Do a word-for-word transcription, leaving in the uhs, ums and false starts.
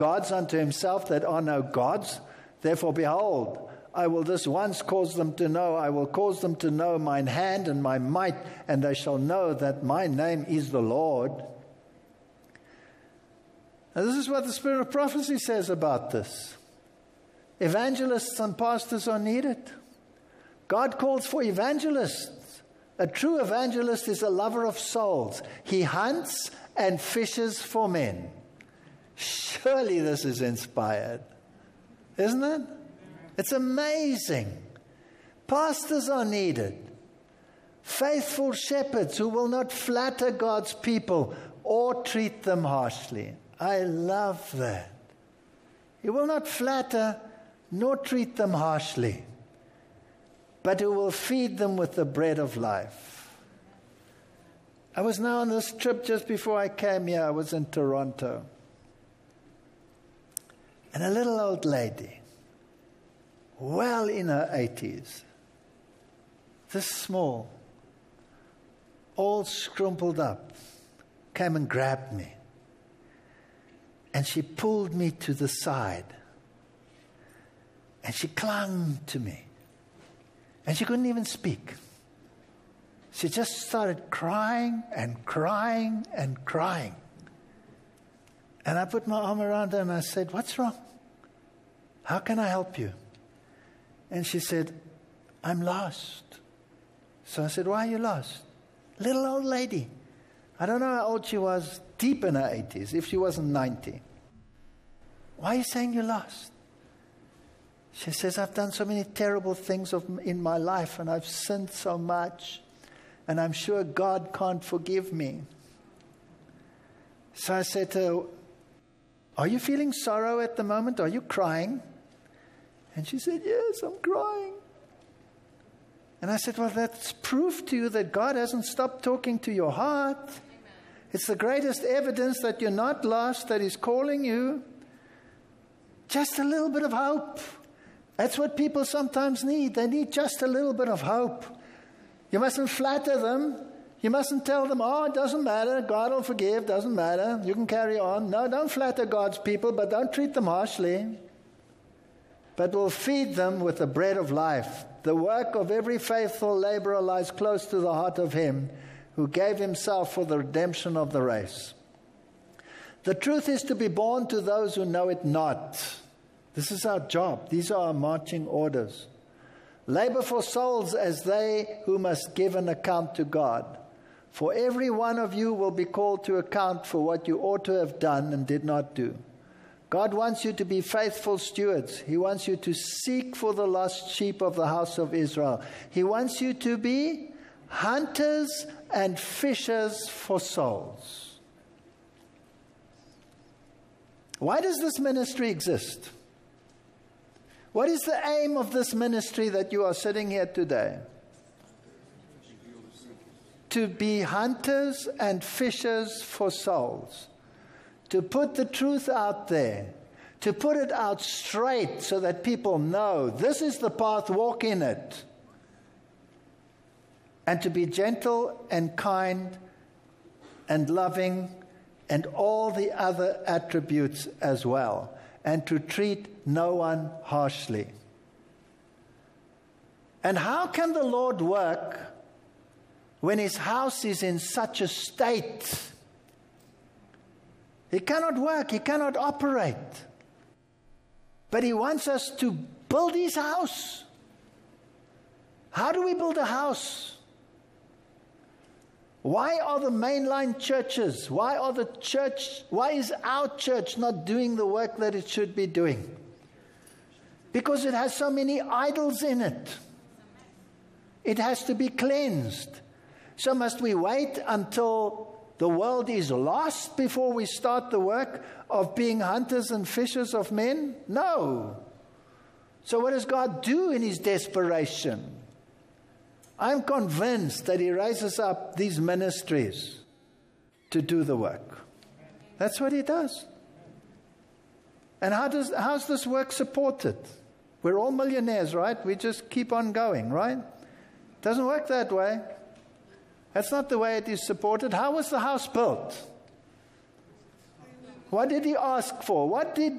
gods unto himself that are no gods. Therefore, behold, I will this once cause them to know, I will cause them to know mine hand and my might, and they shall know that my name is the Lord. Now, this is what the Spirit of Prophecy says about this. Evangelists and pastors are needed. God calls for evangelists. A true evangelist is a lover of souls. He hunts and fishes for men. Surely this is inspired, isn't it? It's amazing. Pastors are needed. Faithful shepherds who will not flatter God's people or treat them harshly. I love that. He will not flatter nor treat them harshly, but who will feed them with the bread of life. I was now on this trip just before I came here. I was in Toronto. And a little old lady, well in her eighties, this small, all scrumpled up, came and grabbed me. And she pulled me to the side. And she clung to me. And she couldn't even speak. She just started crying and crying and crying. And I put my arm around her and I said, "What's wrong? How can I help you?" And she said, "I'm lost." So I said, "Why are you lost?" Little old lady. I don't know how old she was, deep in her eighties, if she wasn't ninety. "Why are you saying you're lost?" She says, "I've done so many terrible things of, in my life, and I've sinned so much, and I'm sure God can't forgive me." So I said to her, "Are you feeling sorrow at the moment? Are you crying?" And she said, "Yes, I'm crying." And I said, "Well, that's proof to you that God hasn't stopped talking to your heart. Amen. It's the greatest evidence that you're not lost, that He's calling you. Just a little bit of hope. That's what people sometimes need. They need just a little bit of hope. You mustn't flatter them. You mustn't tell them, 'Oh, it doesn't matter. God will forgive. Doesn't matter. You can carry on.' No, don't flatter God's people, but don't treat them harshly. But will feed them with the bread of life. The work of every faithful laborer lies close to the heart of Him who gave Himself for the redemption of the race. The truth is to be born to those who know it not." This is our job. These are our marching orders. "Labor for souls as they who must give an account to God. For every one of you will be called to account for what you ought to have done and did not do. God wants you to be faithful stewards. He wants you to seek for the lost sheep of the house of Israel. He wants you to be hunters and fishers for souls." Why does this ministry exist? What is the aim of this ministry that you are sitting here today? To be hunters and fishers for souls. To put the truth out there. To put it out straight so that people know this is the path, walk in it. And to be gentle and kind and loving and all the other attributes as well. And to treat no one harshly. And how can the Lord work when His house is in such a state? He cannot work, He cannot operate. But He wants us to build His house. How do we build a house? Why are the mainline churches, why are the church, why is our church not doing the work that it should be doing? Because it has so many idols in it. It has to be cleansed. So must we wait until the world is lost before we start the work of being hunters and fishers of men? No. So what does God do in His desperation? I'm convinced that He raises up these ministries to do the work. That's what He does. And how does how's this work supported? We're all millionaires, right? We just keep on going, right? It doesn't work that way. That's not the way it is supported. How was the house built? What did He ask for? What did